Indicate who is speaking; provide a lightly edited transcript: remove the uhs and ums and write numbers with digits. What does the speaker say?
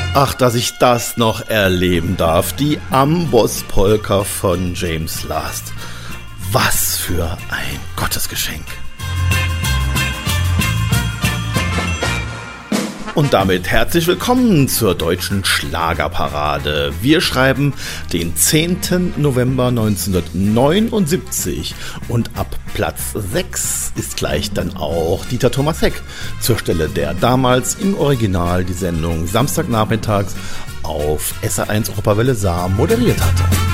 Speaker 1: Ach, dass ich das noch erleben darf. Die Amboss-Polka von James Last. Was für ein Gottesgeschenk. Und damit herzlich willkommen zur deutschen Schlagerparade. Wir schreiben den 10. November 1979 und ab Platz 6 ist gleich dann auch Dieter Thomas Heck zur Stelle, der damals im Original die Sendung Samstagnachmittags auf SR1 Europawelle Saar moderiert hatte.